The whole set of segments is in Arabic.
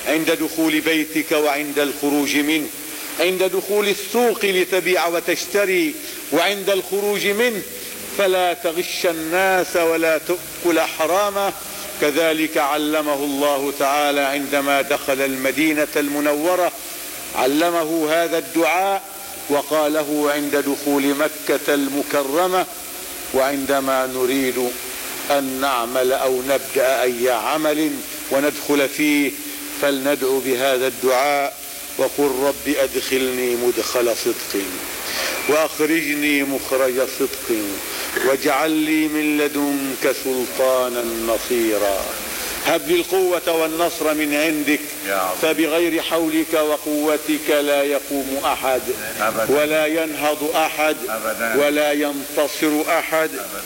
عند دخول بيتك وعند الخروج منه، عند دخول السوق لتبيع وتشتري وعند الخروج منه، فلا تغش الناس ولا تأكل حراما. كذلك علمه الله تعالى عندما دخل المدينة المنورة، علمه هذا الدعاء وقاله عند دخول مكة المكرمة. وعندما نريد أن نعمل أو نبدأ أي عمل وندخل فيه فلندعو بهذا الدعاء: وقل رب أدخلني مدخل صدق وأخرجني مخرج صدق واجعل لي من لدنك سلطانا نصيرا. هب لي القوة والنصر من عندك، فبغير حولك وقوتك لا يقوم أحد ولا ينهض أحد ولا ينتصر أحد.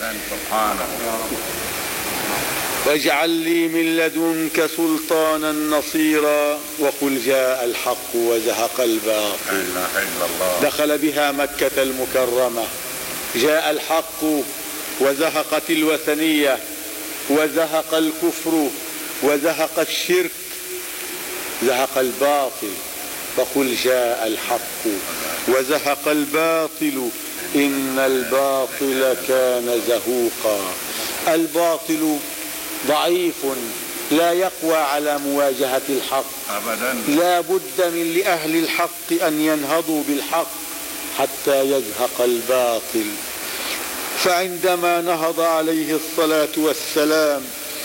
واجعل لي من لدنك سلطانا نصيرا. وقل جاء الحق وزهق الباطل. دخل بها مكة المكرمة، جاء الحق وزهقت الوثنية وزهق الكفر وزهق الشرك، زهق الباطل. فقل جاء الحق وزهق الباطل إن الباطل كان زهوقا. الباطل ضعيف لا يقوى على مواجهة الحق أبدا. لا بد من لأهل الحق أن ينهضوا بالحق حتى يزهق الباطل. فعندما نهض عليه الصلاة والسلام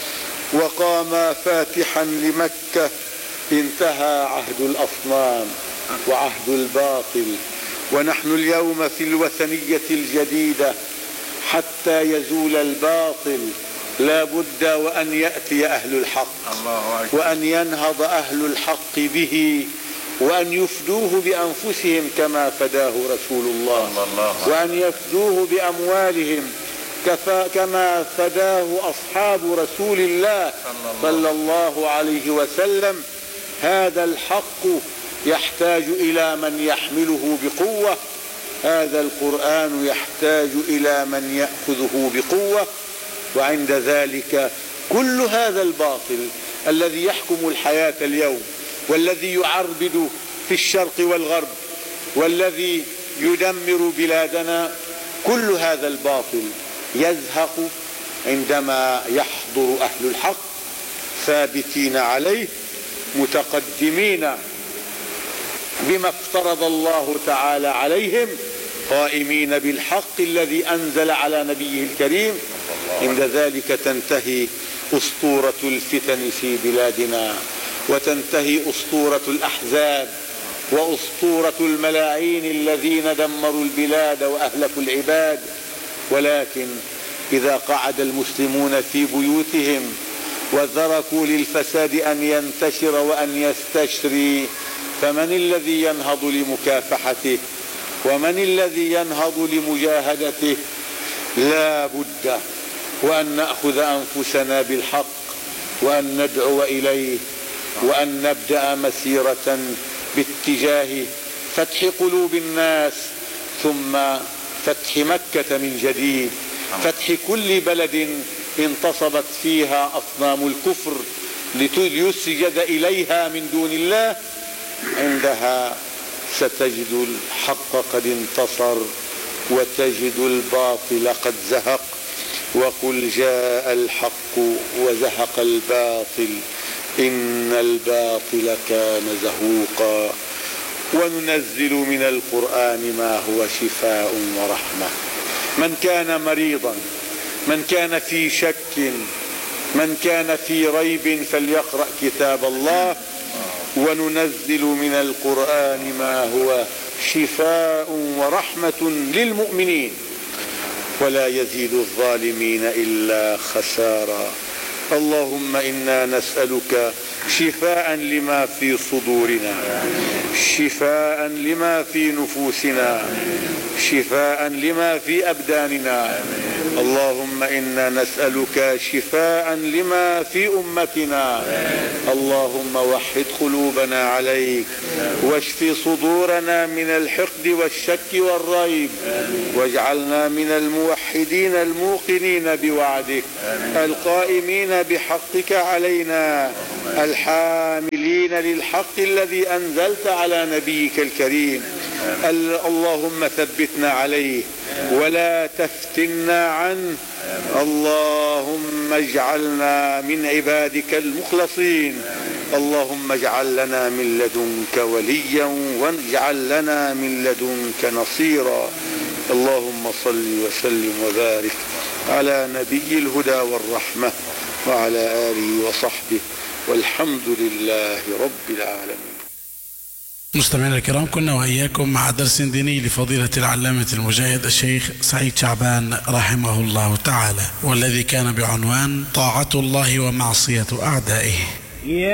وقام فاتحا لمكة انتهى عهد الأصنام وعهد الباطل، ونحن اليوم في الوثنية الجديدة. حتى يزول الباطل لا بد وأن يأتي أهل الحق وأن ينهض أهل الحق به وأن يفدوه بأنفسهم كما فداه رسول الله، وأن يفدوه بأموالهم كما فداه أصحاب رسول الله صلى الله عليه وسلم. هذا الحق يحتاج إلى من يحمله بقوة، هذا القرآن يحتاج إلى من يأخذه بقوة. وعند ذلك كل هذا الباطل الذي يحكم الحياة اليوم والذي يعربد في الشرق والغرب والذي يدمر بلادنا، كل هذا الباطل يزهق عندما يحضر أهل الحق ثابتين عليه متقدمين بما افترض الله تعالى عليهم، قائمين بالحق الذي أنزل على نبيه الكريم. عند ذلك تنتهي أسطورة الفتن في بلادنا، وتنتهي أسطورة الأحزاب وأسطورة الملاعين الذين دمروا البلاد وأهلكوا العباد. ولكن إذا قعد المسلمون في بيوتهم وتركوا للفساد أن ينتشر وأن يستشري، فمن الذي ينهض لمكافحته ومن الذي ينهض لمجاهدته؟ لا بد وأن نأخذ أنفسنا بالحق وأن ندعو إليه وأن نبدأ مسيرة باتجاه فتح قلوب الناس، ثم فتح مكة من جديد، فتح كل بلد انتصبت فيها أصنام الكفر ليسجد إليها من دون الله. عندها ستجد الحق قد انتصر وتجد الباطل قد زهق. وقل جاء الحق وزهق الباطل إن الباطل كان زهوقا. وننزل من القرآن ما هو شفاء ورحمة. من كان مريضا، من كان في شك، من كان في ريب فليقرأ كتاب الله. وننزل من القرآن ما هو شفاء ورحمة للمؤمنين ولا يزيد الظالمين إلا خسارا. اللهم إنا نسألك شفاء لما في صدورنا، شفاء لما في نفوسنا، شفاء لما في أبداننا. اللهم إنا نسألك شفاء لما في أمتنا. اللهم وحد قلوبنا عليك، واشف صدورنا من الحقد والشك والريب، واجعلنا من الموحدين الموقنين بوعدك القائمين بحقك علينا الحاملين التابعين للحق الذي أنزلت على نبيك الكريم. اللهم ثبتنا عليه ولا تفتنا عنه. اللهم اجعلنا من عبادك المخلصين. اللهم اجعل لنا من لدنك وليا واجعل لنا من لدنك نصيرا. اللهم صل وسلم وبارك على نبي الهدى والرحمة وعلى آله وصحبه، والحمد لله رب العالمين. مستمعينا الكرام، كنا وإياكم مع درس ديني لفضيلة العلامة المجاهد الشيخ سعيد شعبان رحمه الله تعالى، والذي كان بعنوان طاعة الله ومعصية أعدائه.